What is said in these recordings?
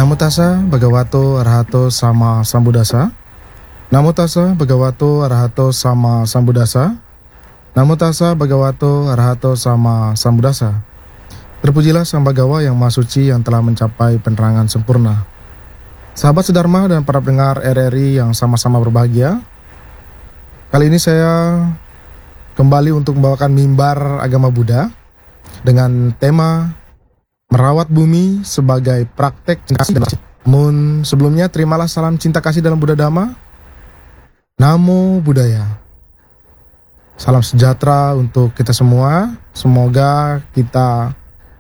Namo tassa bhagavato arahato sama sambuddhassa. Namo tassa bhagavato arahato sama sambuddhassa. Namo tassa bhagavato arahato sama sambuddhassa. Terpujilah Sang Bhagawa yang Maha Suci yang telah mencapai penerangan sempurna. Sahabat sedharma dan para pendengar RRI yang sama-sama berbahagia. Kali ini saya kembali untuk membawakan mimbar agama Buddha dengan tema merawat bumi sebagai praktek cinta kasih dan kasih. Namun sebelumnya terimalah salam cinta kasih dalam Buddha Dhamma. Namo Buddhaya. Salam sejahtera untuk kita semua. Semoga kita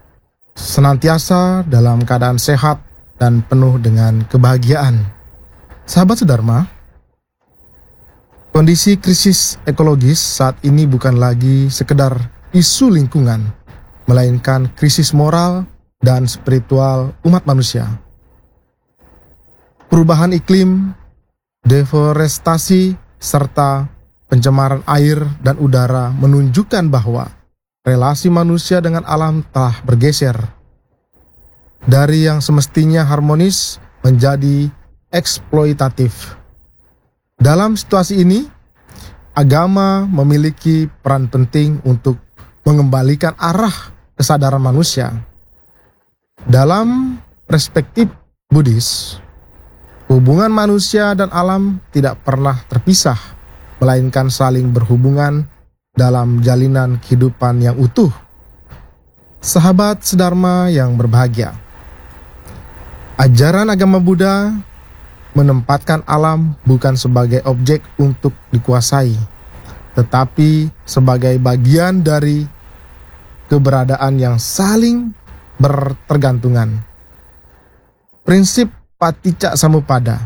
senantiasa dalam keadaan sehat dan penuh dengan kebahagiaan. Sahabat sedharma, kondisi krisis ekologis saat ini bukan lagi sekedar isu lingkungan, melainkan krisis moral dan spiritual umat manusia. Perubahan iklim, deforestasi, serta pencemaran air dan udara menunjukkan bahwa relasi manusia dengan alam telah bergeser dari yang semestinya harmonis menjadi eksploitatif. Dalam situasi ini, agama memiliki peran penting untuk mengembalikan arah kesadaran manusia. Dalam perspektif Buddhis, hubungan manusia dan alam tidak pernah terpisah, melainkan saling berhubungan dalam jalinan kehidupan yang utuh. Sahabat sedharma yang berbahagia, ajaran agama Buddha menempatkan alam bukan sebagai objek untuk dikuasai, tetapi sebagai bagian dari keberadaan yang saling bertergantungan. Prinsip Paticca Samuppada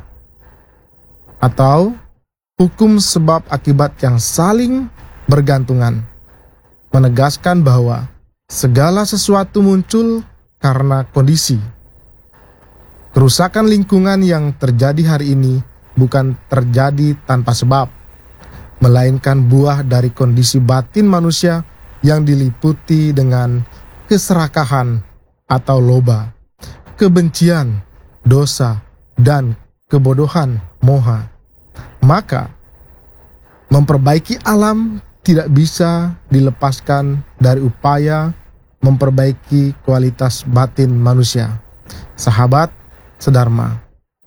atau hukum sebab akibat yang saling bergantungan menegaskan bahwa segala sesuatu muncul karena kondisi. Kerusakan lingkungan yang terjadi hari ini bukan terjadi tanpa sebab, melainkan buah dari kondisi batin manusia yang diliputi dengan keserakahan atau loba, kebencian, dosa, dan kebodohan, moha. Maka, memperbaiki alam tidak bisa dilepaskan dari upaya memperbaiki kualitas batin manusia. Sahabat sedharma,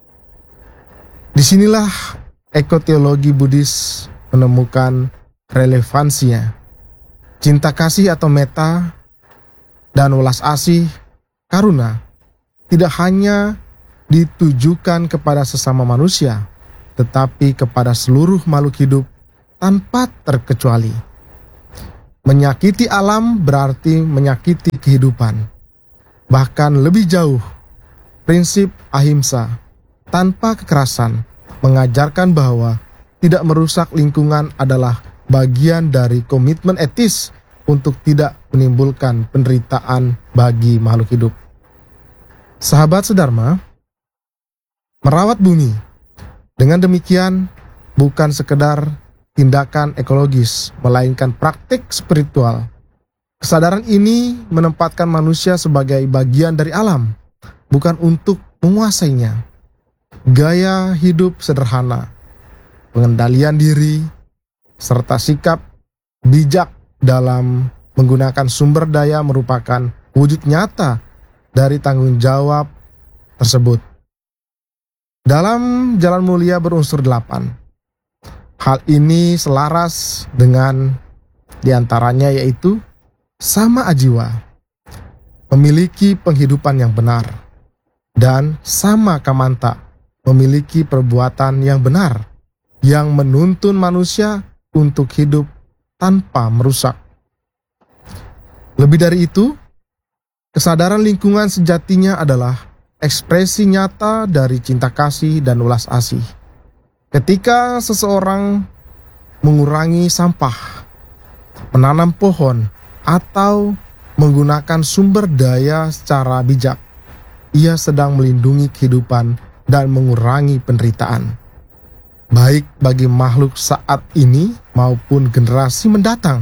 disinilah ekoteologi Buddhis menemukan relevansinya. Cinta kasih atau metta dan welas asih karuna tidak hanya ditujukan kepada sesama manusia, tetapi kepada seluruh makhluk hidup tanpa terkecuali. Menyakiti alam berarti menyakiti kehidupan. Bahkan lebih jauh, prinsip ahimsa tanpa kekerasan mengajarkan bahwa tidak merusak lingkungan adalah bagian dari komitmen etis untuk tidak menimbulkan penderitaan bagi makhluk hidup. Sahabat sedharma, merawat bumi dengan demikian bukan sekedar tindakan ekologis, melainkan praktik spiritual. Kesadaran ini menempatkan manusia sebagai bagian dari alam, bukan untuk menguasainya. Gaya hidup sederhana, pengendalian diri, serta sikap bijak dalam menggunakan sumber daya merupakan wujud nyata dari tanggung jawab tersebut. Dalam Jalan Mulia berunsur 8, hal ini selaras dengan diantaranya yaitu sama ajiwa, memiliki penghidupan yang benar, dan sama kamanta, memiliki perbuatan yang benar, yang menuntun manusia untuk hidup tanpa merusak. Lebih dari itu, kesadaran lingkungan sejatinya adalah ekspresi nyata dari cinta kasih dan welas asih. Ketika seseorang mengurangi sampah, menanam pohon, atau menggunakan sumber daya secara bijak, ia sedang melindungi kehidupan dan mengurangi penderitaan, baik bagi makhluk saat ini maupun generasi mendatang.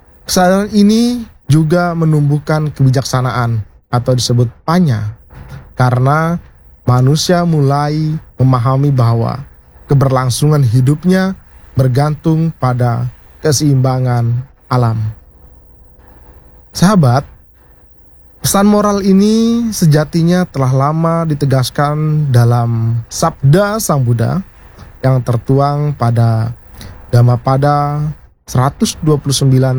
Kesadaran ini juga menumbuhkan kebijaksanaan atau disebut panya karena manusia mulai memahami bahwa keberlangsungan hidupnya bergantung pada keseimbangan alam. Sahabat, pesan moral ini sejatinya telah lama ditegaskan dalam Sabda Sang Buddha yang tertuang pada Dhammapada 129-130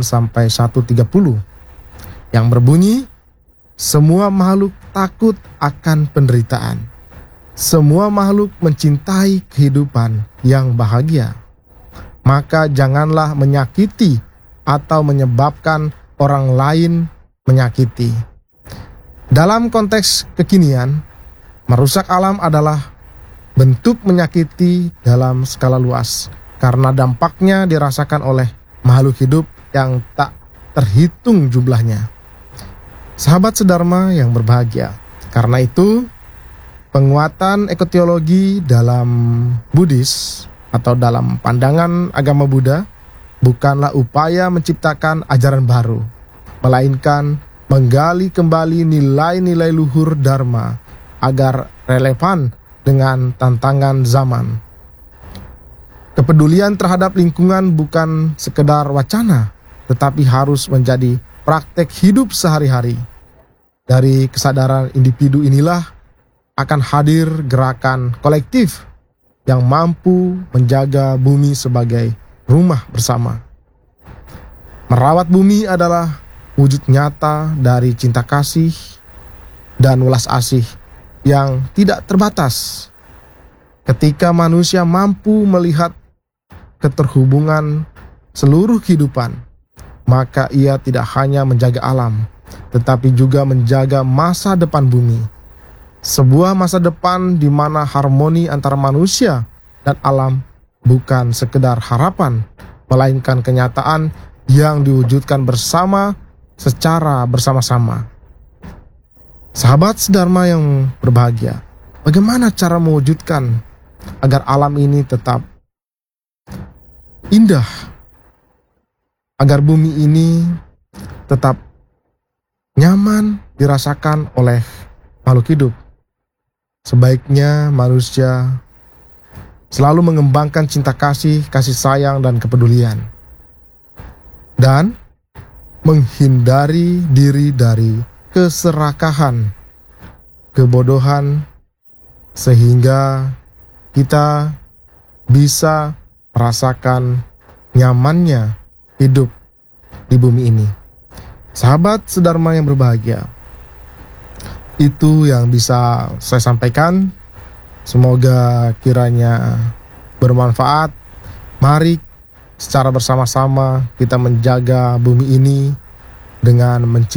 yang berbunyi, semua makhluk takut akan penderitaan. Semua makhluk mencintai kehidupan yang bahagia. Maka janganlah menyakiti atau menyebabkan orang lain menyakiti. Dalam konteks kekinian, merusak alam adalah bentuk menyakiti dalam skala luas karena dampaknya dirasakan oleh makhluk hidup yang tak terhitung jumlahnya. Sahabat sedharma yang berbahagia, karena itu penguatan ekoteologi dalam Buddhis atau dalam pandangan agama Buddha bukanlah upaya menciptakan ajaran baru, melainkan menggali kembali nilai-nilai luhur Dharma agar relevan dengan tantangan zaman. Kepedulian terhadap lingkungan bukan sekedar wacana, tetapi harus menjadi praktek hidup sehari-hari. Dari kesadaran individu inilah akan hadir gerakan kolektif yang mampu menjaga bumi sebagai rumah bersama. Merawat bumi adalah wujud nyata dari cinta kasih dan welas asih yang tidak terbatas. Ketika manusia mampu melihat keterhubungan seluruh kehidupan, maka ia tidak hanya menjaga alam, tetapi juga menjaga masa depan bumi. Sebuah masa depan di mana harmoni antara manusia dan alam bukan sekedar harapan, melainkan kenyataan yang diwujudkan bersama secara bersama-sama. Sahabat sedharma yang berbahagia, bagaimana cara mewujudkan agar alam ini tetap indah, agar bumi ini tetap nyaman dirasakan oleh makhluk hidup? Sebaiknya manusia selalu mengembangkan cinta kasih, kasih sayang, dan kepedulian, dan menghindari diri dari keserakahan, kebodohan, sehingga kita bisa merasakan nyamannya hidup di bumi ini. Sahabat sedharma yang berbahagia, itu yang bisa saya sampaikan. Semoga kiranya bermanfaat. Mari secara bersama-sama kita menjaga bumi ini dengan mencintai